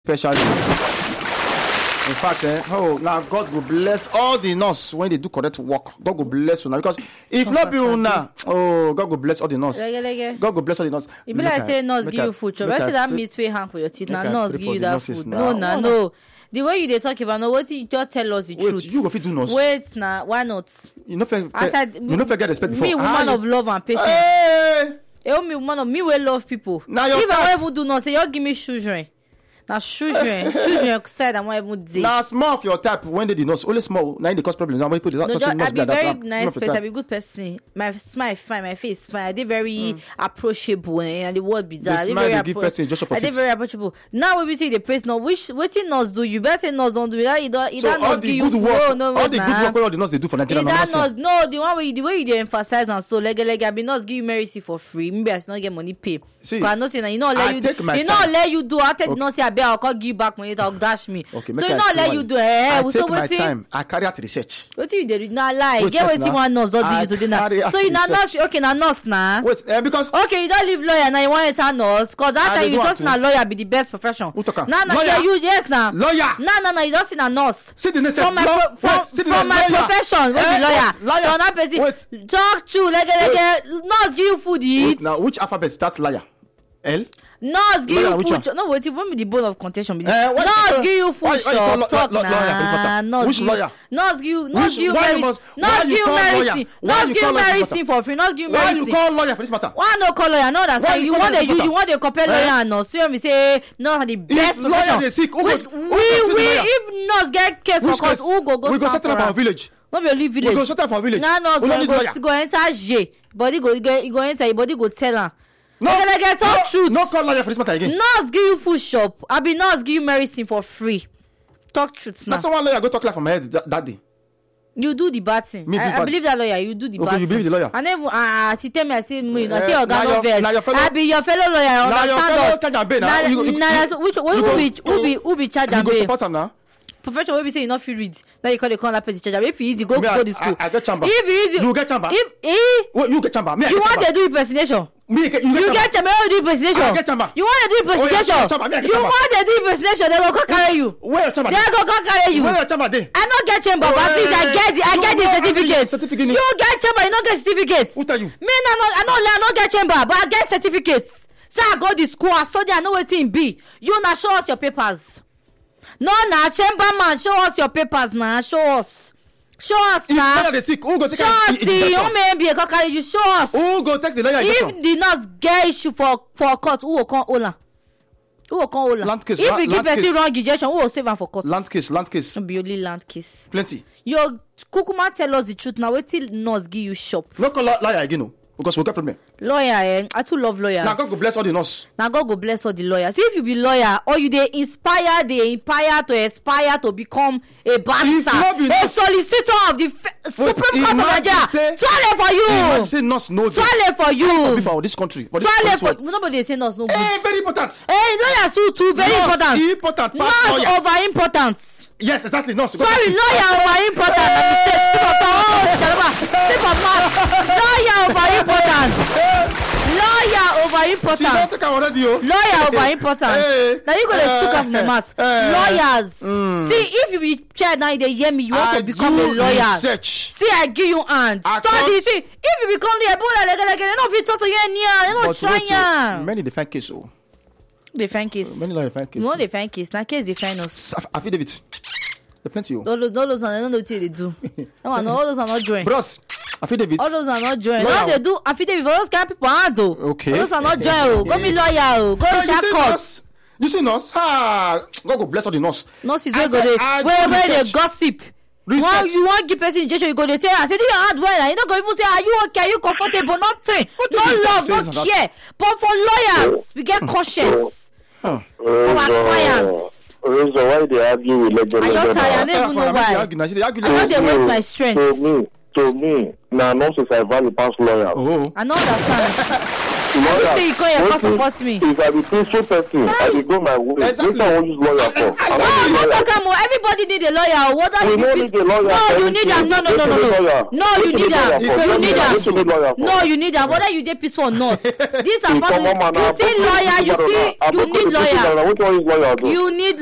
Especially. In fact, now God will bless all the nurse when they do correct work. God will bless you now because if not be now, God will bless all the nurse. God will bless all the nurse. You be like say nurse give you food. I say that meat way hang for your teeth. Now nurse give you that food. No. The way you they talk about what you just tell us the truth. Wait, you go fit do nurse. Wait now, why not? You not forget respect before. Me woman of love and patience. Hey, me woman of me will love people. Now your if I ever do nurse, say you give me children. Now children said I won't even do. Now small of your type when they did not only small. Now they cause problems. Now when people I be very nice person. I be good person. My smile fine. My face fine. I did very approachable and the word be that. I did very approachable. Now when we see the praise, now what nurse do you better say nurse don't do that. So all the good work, all the good work all the nurse they do for Nigeria. No, the one way the way you emphasize and so leg I be nurse give you mercy for free. Maybe I not get money pay. See, I not say you know let you do. I take nurse I'll call give back money to dash me. Okay, so you not let you do I take my time. I carry out research. What you did not lie. Get what you want nurse don't do you today. So you not okay na nurse now. Wait, because okay you don't leave lawyer now you want to nurse because that time you just na lawyer be the best profession. Now you yes now. Lawyer. No you just see na nurse. See the next from my profession we be lawyer. So now person talk to like nurse give you food eat. Now which alphabet starts liar? L. Nurse give you food. No, wait, it won't be the bone of contention. Nurse give you food shop. Talk now. Which lawyer? Nurse give you medicine for free. Nurse give you medicine. Why you call lawyer for this matter? Why no call lawyer? No, that's why you want to compare lawyer and nurse. So you say nurse the best profession. Lawyer they sick. If nurse get case for court, who go we go settle for our village. No be only village. We go settle for village. Nah, nurse go enter J. Body go enter. Your body go tell her. Talk truth. No call lawyer for this matter again. Nurse give you food shop. I be nurse give you medicine for free. Talk truth now. That's someone lawyer go talk like from my head that day. You do the bad thing. I believe that lawyer. You do the bad thing. Okay, you believe the lawyer. And then she tell me I say me. I say organ verse. I be your fellow lawyer. Understand us. Who be charge and bail? You go support him now. Profession will be say you not feel read. Now you call the corner person charge. If you easy, go to the school. I get chamber. If you easy, you get chamber. You get chamber. You want to do impersonation. You get chamber. You do impersonation. I get chamber. You want to do impersonation. You want to do impersonation. They will go carry you. Where your chamber? They go carry you. Where your chamber? I not get chamber, but at least I get the certificate. You get chamber, you not get certificate. Who tell you? Me I not get chamber, but I get certificates. So I go to school, I study, I know what it be. You not show us your papers. No, chamber man, show us your papers now. Show us now. If they sick, who go take show us. You may be a carry you. Show us. Who go take the lawyer? If the nurse get issue for court, who will call Ola? Land case. If you give person wrong injection, who will save him for court? Land case. No be only land case. Plenty. Your Kukuma tell us the truth now. Wait till nurse give you shop. No call lawyer again, no. Because we got problem. Lawyer, I too love lawyers. Now God go bless all the nurse. Now God go bless all the lawyers. If you be lawyer or you they inspire to aspire to become a barrister, a solicitor of the Supreme Court of Nigeria. Toilet for you. Say nurse no. Toilet for you. For this country. Toilet for nobody say nurse no good. Very important. Lawyers too very important. Important. Nurse over important. Yes, exactly. No, sorry, lawyer over important. Slip of mouth. Lawyer over important. Lawyer over important. She don't take already. Lawyer over important. Now you go to shook off the mouth. Lawyers. See, if you be chair now, they hear me. You want to become a lawyer. Research. See, I give you hand. Study. See, if you become the Ebola, they don't fit to you near. You know, trying. Many defend case. Defend case. Many law defend case. No defend case. Now case defend us. Affidavit. The plenty. All those I don't know what they do. No, all those are not joined. Bros, affidavit. All those are not joined. No, they do affidavit for those kind of people. Okay. All those are not joined. Go be lawyer. Go to check court. You see nurse? God go bless all the nurse. Nurses where they gossip. Well, you want give person injection, you go to tell. I said you hard well. You not go even say, are you okay? Are you comfortable? Nothing. No love, no care. But for lawyers, we get cautious. For our clients. Reason why they argue with legend. I don't even know why. I know they waste my strength. To me, now nurses are value past lawyers. I don't understand. I say you call your cause support me. If I be peaceful person, I will go my way. Exactly. This one won't use lawyer for. Everybody need a lawyer. What are We don't need a lawyer. No, you need them. No, you need them. No, you need them. Whether you dey peaceful or not. This about you see lawyer. You need lawyer. You need